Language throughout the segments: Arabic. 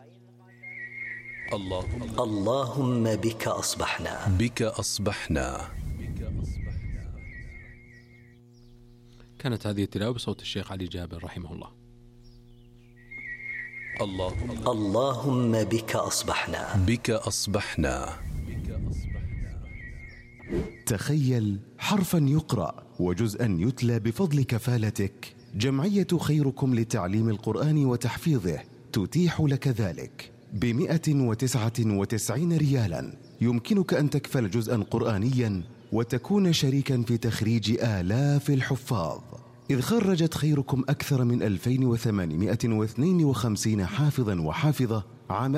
اللهم بك أصبحنا. بك أصبحنا. كانت هذه التلاوة بصوت الشيخ علي جابر رحمه الله. اللهم بك أصبحنا. بك أصبحنا. تخيل حرفا يقرأ وجزءا يتلى بفضل كفالتك. جمعية خيركم لتعليم القرآن وتحفيظه تتيح لك ذلك ب199 ريالا. يمكنك أن تكفل جزءا قرآنيا وتكون شريكا في تخريج آلاف الحفاظ، إذ خرجت خيركم أكثر من 2852 حافظا وحافظة عام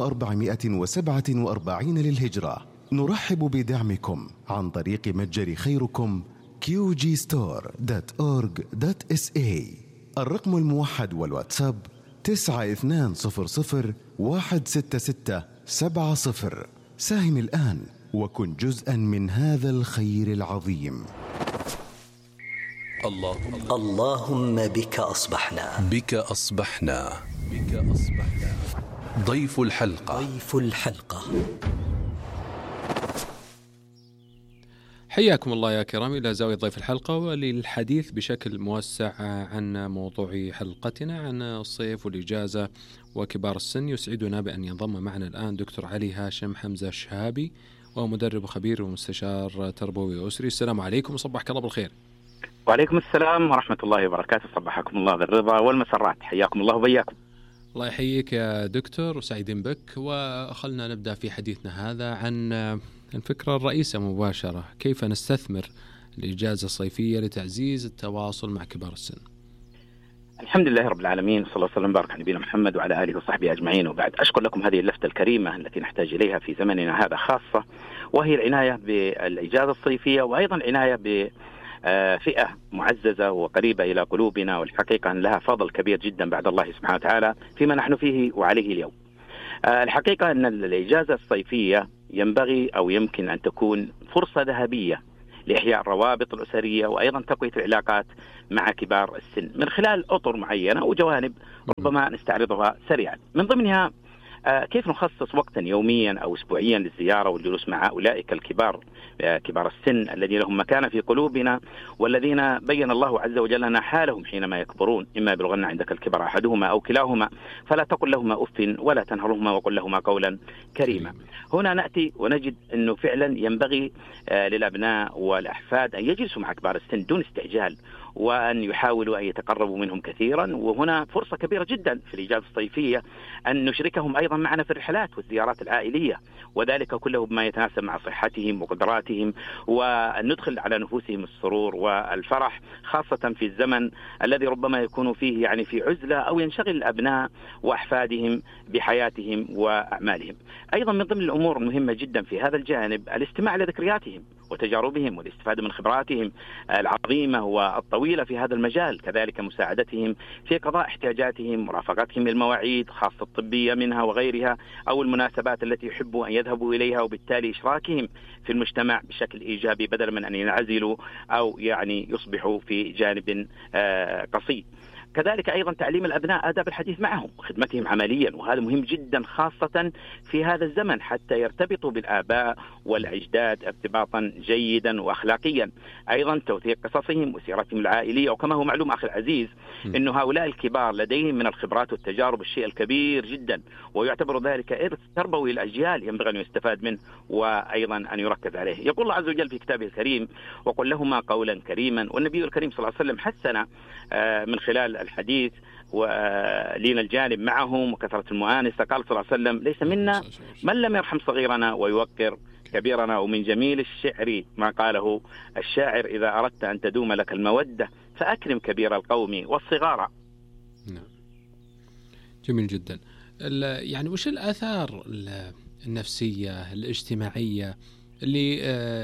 1447 للهجرة. نرحب بدعمكم عن طريق متجر خيركم qgstore.org.sa. الرقم الموحد والواتساب 9200166770. ساهم الآن وكن جزءا من هذا الخير العظيم. اللهم بك أصبحنا. بك أصبحنا. بك أصبحنا. ضيف الحلقة. حياكم الله يا كرام إلى زاوية ضيف الحلقة، وللحديث بشكل موسع عن موضوع حلقتنا عن الصيف والإجازة وكبار السن. يسعدنا بأن ينضم معنا الآن دكتور علي هاشم حمزة الشهابي، وهو مدرب خبير ومستشار تربوي وأسري. السلام عليكم وصبحك الله بالخير. وعليكم السلام ورحمة الله وبركاته. صبحكم الله بالرضا والمسرات. حياكم الله وبياكم. الله يحييك يا دكتور وسعيدين بك. وخلنا نبدأ في حديثنا هذا عن الفكرة الرئيسة مباشرة: كيف نستثمر الإجازة الصيفية لتعزيز التواصل مع كبار السن. الحمد لله رب العالمين، صلى الله وسلم وبارك على نبينا محمد وعلى آله وصحبه أجمعين، وبعد أشكر لكم هذه اللفتة الكريمة التي نحتاج إليها في زمننا هذا خاصة، وهي العناية بالإجازة الصيفية، وأيضا العناية بفئة معززة وقريبة إلى قلوبنا، والحقيقة أن لها فضل كبير جدا بعد الله سبحانه وتعالى فيما نحن فيه وعليه اليوم. الحقيقة أن الإجازة الصيفية ينبغي أو يمكن أن تكون فرصة ذهبية لإحياء الروابط الأسرية، وأيضا تقوية العلاقات مع كبار السن من خلال أطر معينة وجوانب ربما نستعرضها سريعا. من ضمنها كيف نخصص وقتا يوميا أو أسبوعيا للزيارة والجلوس مع أولئك الكبار، كبار السن الذين لهم مكانة في قلوبنا، والذين بين الله عز وجل لنا حالهم حينما يكبرون: إما يبلغن عندك الكبر أحدهما أو كلاهما فلا تقل لهما أف ولا تنهرهما وقل لهما قولا كريما. هنا نأتي ونجد أنه فعلا ينبغي للأبناء والأحفاد أن يجلسوا مع كبار السن دون استعجال، وأن يحاولوا أن يتقربوا منهم كثيرا. وهنا فرصة كبيرة جدا في الإجازة الصيفية أن نشركهم أيضا معنا في الرحلات والزيارات العائلية، وذلك كله بما يتناسب مع صحتهم وقدراتهم، وأن ندخل على نفوسهم السرور والفرح، خاصة في الزمن الذي ربما يكون فيه يعني في عزلة أو ينشغل الأبناء وأحفادهم بحياتهم وأعمالهم. أيضا من ضمن الأمور المهمة جدا في هذا الجانب الاستماع لذكرياتهم وتجاربهم والاستفادة من خبراتهم العظيمة والطويلة في هذا المجال، كذلك مساعدتهم في قضاء احتياجاتهم، مرافقتهم للمواعيد خاصة الطبية منها وغيرها، أو المناسبات التي يحبوا أن يذهبوا إليها، وبالتالي إشراكهم في المجتمع بشكل إيجابي بدل من أن ينعزلوا أو يعني يصبحوا في جانب قصير. كذلك أيضا تعليم الأبناء آداب الحديث معهم وخدمتهم عمليا، وهذا مهم جدا خاصة في هذا الزمن حتى يرتبطوا بالآباء والأجداد ارتباطا جيدا وأخلاقيا. أيضا توثيق قصصهم وسيرتهم العائلية، وكما هو معلوم أخي العزيز أن هؤلاء الكبار لديهم من الخبرات والتجارب الشيء الكبير جدا، ويعتبر ذلك إرث تربوي للأجيال ينبغي أن يستفاد منه وأيضا أن يركز عليه. يقول الله عز وجل في كتابه الكريم: وقل لهما قولا كريما. والنبي الكريم صلى الله عليه وسلم حثنا من خلال الحديث ولين الجانب معهم وكثرة المؤانسة. قال صلى الله عليه وسلم: ليس منا من لم يرحم صغيرنا ويوقر كبيرنا. ومن جميل الشعر ما قاله الشاعر: إذا أردت أن تدوم لك المودة فأكرم كبير القوم والصغار. نعم. جميل جدا. يعني وش الآثار النفسية الاجتماعية اللي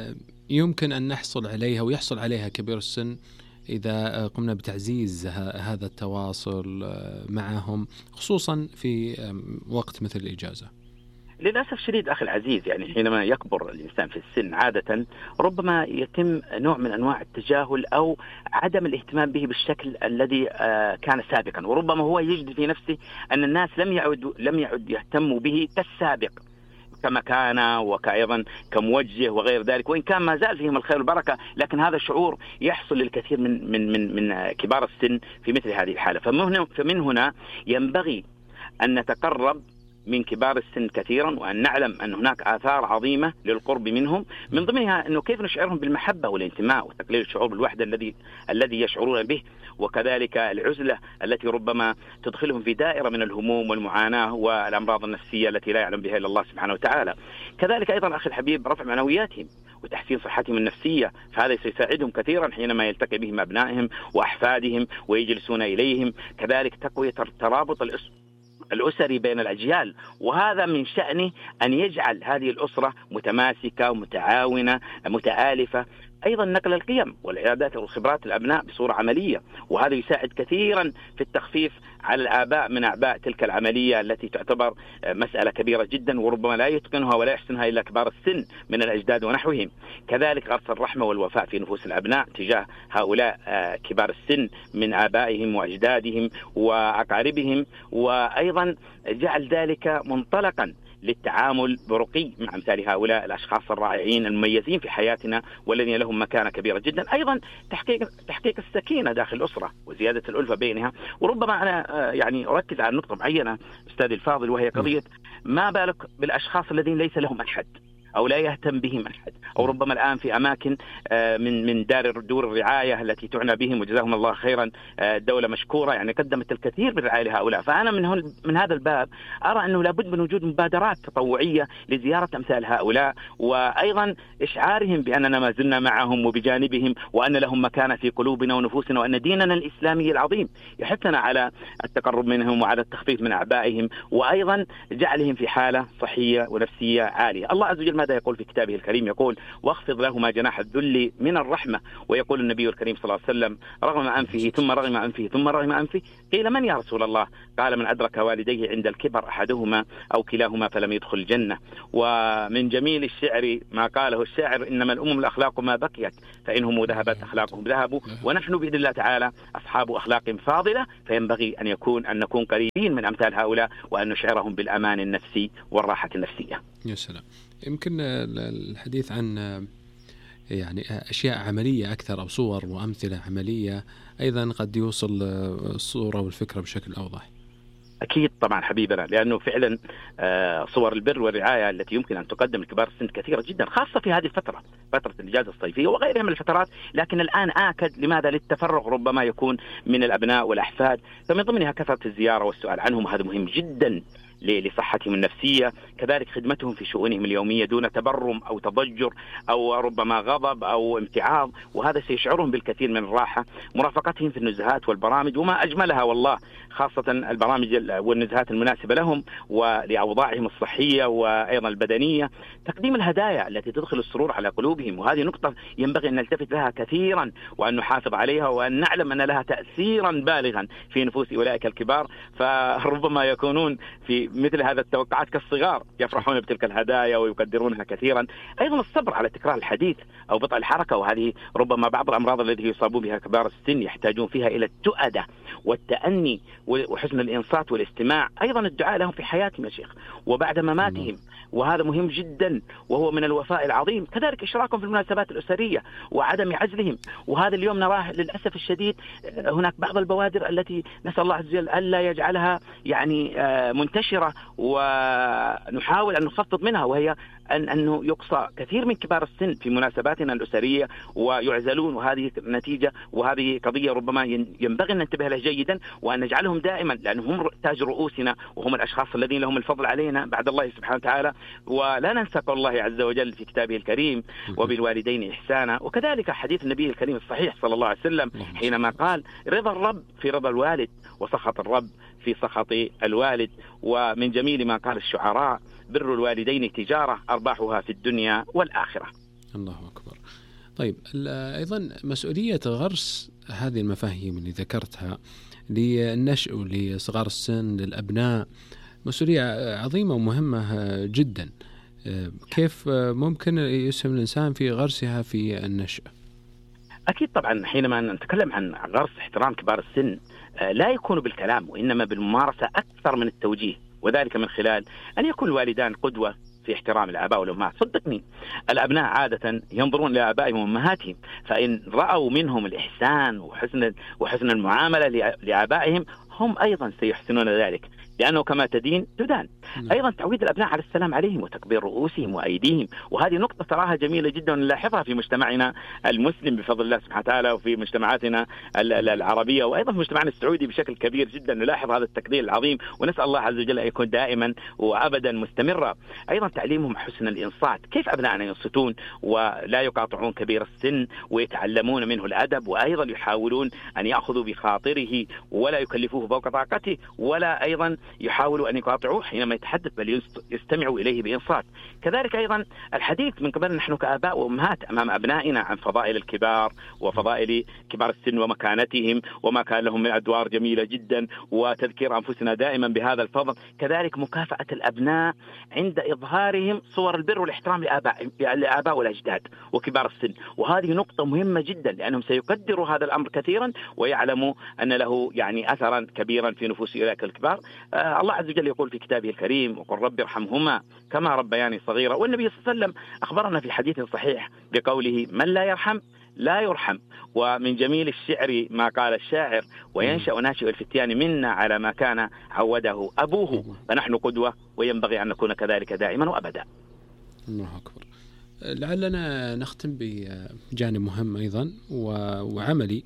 يمكن أن نحصل عليها ويحصل عليها كبير السن إذا قمنا بتعزيز هذا التواصل معهم، خصوصا في وقت مثل الإجازة؟ للأسف الشديد أخي العزيز، يعني حينما يكبر الإنسان في السن عادة ربما يتم نوع من أنواع التجاهل أو عدم الاهتمام به بالشكل الذي كان سابقا، وربما هو يجد في نفسه أن الناس لم يعد يهتموا به كالسابق كما كان وكأيضا كموجه وغير ذلك، وإن كان ما زال فيهم الخير والبركة، لكن هذا الشعور يحصل للكثير من كبار السن في مثل هذه الحالة. فمن هنا ينبغي أن نتقرب من كبار السن كثيرا، وأن نعلم أن هناك آثار عظيمة للقرب منهم، من ضمنها أنه كيف نشعرهم بالمحبة والانتماء وتقليل الشعور بالوحدة الذي يشعرون به، وكذلك العزلة التي ربما تدخلهم في دائرة من الهموم والمعاناة والأمراض النفسية التي لا يعلم بها إلا الله سبحانه وتعالى. كذلك أيضا أخي الحبيب رفع معنوياتهم وتحسين صحتهم النفسية، فهذا سيساعدهم كثيرا حينما يلتقي بهم أبنائهم وأحفادهم ويجلسون إليهم. كذلك تقوية الترابط الأسري بين الأجيال، وهذا من شأنه أن يجعل هذه الأسرة متماسكة ومتعاونة متآلفة. أيضا نقل القيم والعادات والخبرات الأبناء بصورة عملية، وهذا يساعد كثيرا في التخفيف على الآباء من أعباء تلك العملية التي تعتبر مسألة كبيرة جدا، وربما لا يتقنها ولا يحسنها إلا كبار السن من الأجداد ونحوهم. كذلك غرس الرحمة والوفاء في نفوس الأبناء تجاه هؤلاء كبار السن من آبائهم وأجدادهم وأقاربهم، وأيضا جعل ذلك منطلقا للتعامل برقي مع أمثال هؤلاء الأشخاص الرائعين المميزين في حياتنا والذين لهم مكانة كبيرة جدا. أيضا تحقيق السكينة داخل الأسرة وزيادة الألفة بينها. وربما أنا يعني أركز على نقطة معينة أستاذي الفاضل، وهي قضية ما بالك بالأشخاص الذين ليس لهم أحد أو لا يهتم بهم أحد، أو ربما الآن في أماكن من دور الرعاية التي تعنى بهم وجزاهم الله خيرا، الدولة مشكورة يعني قدمت الكثير بالرعاية لهؤلاء. فأنا من هذا الباب أرى أنه لابد من وجود مبادرات تطوعية لزيارة أمثال هؤلاء، وأيضا إشعارهم بأننا ما زلنا معهم وبجانبهم، وأن لهم مكانة في قلوبنا ونفوسنا، وأن ديننا الإسلامي العظيم يحثنا على التقرب منهم وعلى التخفيف من أعبائهم، وأيضا جعلهم في حالة صحية ونفسية عالية. الله عز وجل ماذا يقول في كتابه الكريم؟ يقول واخفض لهما جناح الذل من الرحمة. ويقول النبي الكريم صلى الله عليه وسلم رغم أنفه ثم رغم أنفه ثم رغم أنفه، قيل من يا رسول الله؟ قال من أدرك والديه عند الكبر أحدهما أو كلاهما فلم يدخل الجنة. ومن جميل الشعر ما قاله الشاعر إنما الأمم الأخلاق ما بقيت فإنهم ذهبت أخلاقهم ذهبوا، ونحن بإذن الله تعالى أصحاب أخلاق فاضلة، فينبغي أن نكون قريبين من أمثال هؤلاء وأن نشعرهم بالأمان النفسي والراحة النفسية. يا سلام. يمكن الحديث عن يعني أشياء عملية أكثر أو صور وأمثلة عملية أيضا قد يوصل الصورة والفكرة بشكل أوضح. أكيد طبعا حبيبنا، لأنه فعلا صور البر والرعاية التي يمكن أن تقدم لكبار السن كثيرة جدا، خاصة في هذه الفترة، فترة الإجازة الصيفية وغيرها من الفترات، لكن الآن آكد. لماذا؟ للتفرغ ربما يكون من الأبناء والأحفاد، فمن ضمنها كثرة الزيارة والسؤال عنهم، وهذا مهم جدا لصحتهم النفسية. كذلك خدمتهم في شؤونهم اليومية دون تبرم أو تضجر أو ربما غضب أو امتعاض، وهذا سيشعرهم بالكثير من الراحة. مرافقتهم في النزهات والبرامج وما أجملها والله، خاصة البرامج والنزهات المناسبة لهم ولأوضاعهم الصحية وأيضا البدنية. تقديم الهدايا التي تدخل السرور على قلوبهم، وهذه نقطة ينبغي أن نلتفت لها كثيرا وأن نحافظ عليها، وأن نعلم أن لها تأثيرا بالغا في نفوس أولئك الكبار، فربما يكونون في مثل هذا التوقعات كالصغار يفرحون بتلك الهدايا ويقدرونها كثيرا. أيضا الصبر على تكرار الحديث أو بطء الحركة، وهذه ربما بعض الأمراض التي يصابون بها كبار السن يحتاجون فيها إلى التؤدة والتأني وحسن الإنصات والاستماع. أيضا الدعاء لهم في حياتهم يا شيخ وبعد مماتهم، وهذا مهم جدا وهو من الوفاء العظيم. كذلك إشراكهم في المناسبات الأسرية وعدم عزلهم، وهذا اليوم نراه للأسف الشديد هناك بعض البوادر التي نسأل الله عز وجل ألا يجعلها يعني منتشرة، ونحاول أن نخفض منها، وهي أنه يقصى كثير من كبار السن في مناسباتنا الأسرية ويعزلون، وهذه نتيجة وهذه قضية ربما ينبغي أن ننتبه لها جيدا، وأن نجعلهم دائما، لأنهم هم تاج رؤوسنا وهم الأشخاص الذين لهم الفضل علينا بعد الله سبحانه وتعالى. ولا ننسى قول الله عز وجل في كتابه الكريم وبالوالدين إحسانا، وكذلك حديث النبي الكريم الصحيح صلى الله عليه وسلم حينما قال رضا الرب في رضا الوالد وسخط الرب في سخط الوالد. ومن جميل ما قال الشعراء بر الوالدين تجارة أرباحها في الدنيا والآخرة. الله أكبر. طيب أيضا مسؤولية غرس هذه المفاهيم اللي ذكرتها للنشء لصغار السن للأبناء مسؤولية عظيمة ومهمة جدا. كيف ممكن يسهم الإنسان في غرسها في النشأ؟ أكيد طبعا حينما نتكلم عن غرس احترام كبار السن لا يكون بالكلام وإنما بالممارسة أكثر من التوجيه، وذلك من خلال أن يكون الوالدان قدوة في احترام الآباء والأمهات. صدقني الأبناء عادة ينظرون لآبائهم وأمهاتهم، فإن رأوا منهم الإحسان وحسن المعاملة لآبائهم هم أيضا سيحسنون ذلك، لأنه كما تدين تدان. أيضا تعويد الأبناء على السلام عليهم وتكبير رؤوسهم وأيديهم، وهذه نقطة تراها جميلة جدا ونلاحظها في مجتمعنا المسلم بفضل الله سبحانه وتعالى، وفي مجتمعاتنا العربية، وأيضا في مجتمعنا السعودي بشكل كبير جدا نلاحظ هذا التقدير العظيم، ونسأل الله عز وجل أن يكون دائما وأبدا مستمرا. أيضا تعليمهم حسن الإنصات، كيف أبنائنا ينصتون ولا يقاطعون كبير السن ويتعلمون منه الأدب، وأيضا يحاولون أن يأخذوا بخاطره ولا يكلفوه فوق طاقته، ولا أيضا يحاولوا أن يقاطعوه حينما يتحدث بل يستمعوا إليه بإنصات. كذلك أيضا الحديث من قبل نحن كآباء وأمهات أمام أبنائنا عن فضائل الكبار وفضائل كبار السن ومكانتهم وما كان لهم من أدوار جميلة جدا، وتذكير أنفسنا دائما بهذا الفضل. كذلك مكافأة الأبناء عند إظهارهم صور البر والاحترام لآباء والأجداد وكبار السن، وهذه نقطة مهمة جدا لأنهم سيقدروا هذا الأمر كثيرا ويعلموا أن له يعني أثرا كبيرا في نفوس أولئك الكبار. الله عز وجل يقول في كتابه الكريم: وقل رب ارحمهما كما ربياني صغيرا. والنبي صلى الله عليه وسلم أخبرنا في حديث صحيح بقوله: من لا يرحم لا يرحم. ومن جميل الشعر ما قال الشاعر: وينشأ ناشئ الفتيان منا على ما كان عوده أبوه. فنحن قدوة وينبغي أن نكون كذلك دائما وأبدا. الله أكبر. لعلنا نختم بجانب مهم أيضا وعملي،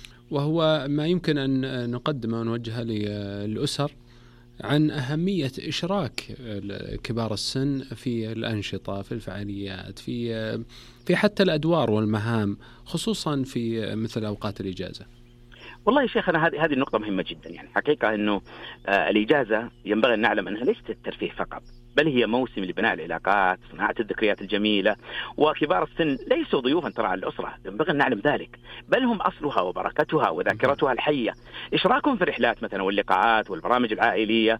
وهو ما يمكن أن نقدمه ونوجهه للأسر عن أهمية إشراك كبار السن في الأنشطة، في الفعاليات، في حتى الأدوار والمهام، خصوصا في مثل أوقات الإجازة. والله يا شيخنا هذه النقطة مهمة جدا. يعني حقيقة أنه الإجازة ينبغي أن نعلم أنها ليست الترفيه فقط، بل هي موسم لبناء العلاقات، صناعة الذكريات الجميلة. وكبار السن ليسوا ضيوفا ترى على الأسرة، ينبغي أن نعلم ذلك، بل هم أصلها وبركتها وذاكرتها الحية. إشراكهم في الرحلات مثلا واللقاءات والبرامج العائلية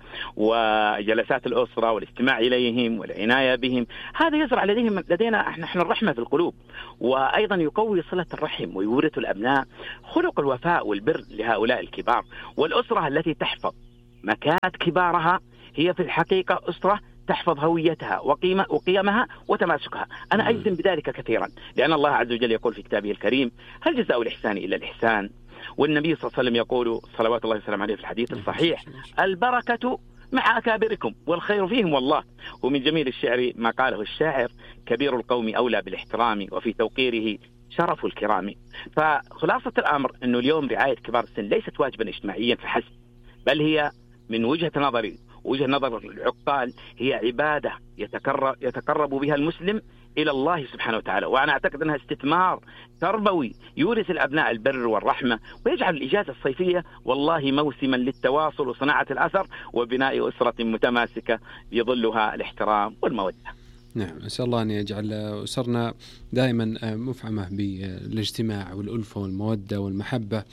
وجلسات الأسرة والاستماع إليهم والعناية بهم، هذا يزرع لدينا نحن الرحمة في القلوب، وأيضا يقوي صلة الرحم ويورث الأبناء خلق الوفاء والبر لهؤلاء الكبار. والأسرة التي تحفظ مكانة كبارها هي في الحقيقة أسرة تحفظ هويتها وقيمها وتماسكها. أنا أجزم بذلك كثيرا، لأن الله عز وجل يقول في كتابه الكريم: هل جزاء الإحسان إلا الإحسان؟ والنبي صلى الله عليه وسلم يقول صلوات الله وسلامه عليه في الحديث الصحيح: البركة مع أكابركم والخير فيهم والله. ومن جميل الشعر ما قاله الشاعر: كبير القوم أولى بالاحترام وفي توقيره شرف الكرام. فخلاصة الأمر أنه اليوم رعاية كبار السن ليست واجبا اجتماعيا فحسب، بل هي من وجهة نظر العقال هي عبادة يتقرب بها المسلم إلى الله سبحانه وتعالى. وأنا أعتقد أنها استثمار تربوي يورث الأبناء البر والرحمة، ويجعل الإجازة الصيفية والله موسما للتواصل وصناعة الأثر وبناء أسرة متماسكة يظلها الاحترام والمودة. نعم، أسأل الله أن يجعل أسرنا دائما مفعمة بالاجتماع والألفة والمودة والمحبة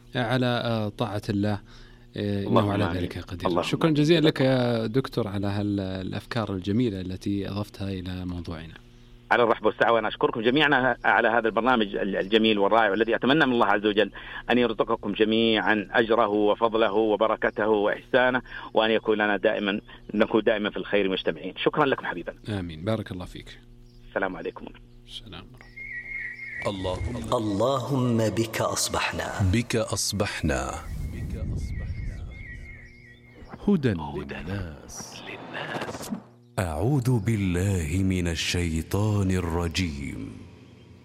على طاعة الله، إنه على ذلك قدير. شكرا جزيلا لك يا دكتور على الأفكار الجميلة التي أضفتها إلى موضوعنا. على الرحب والسعة، وأنا أشكركم جميعا على هذا البرنامج الجميل والرائع، والذي أتمنى من الله عز وجل أن يرزقكم جميعا أجره وفضله وبركته وإحسانه، وأن نكون دائما في الخير مجتمعين. شكرا لكم حبيبا. آمين، بارك الله فيك. السلام عليكم. السلام. اللهم بك أصبحنا. بك أصبحنا. هدى للناس. أعوذ بالله من الشيطان الرجيم.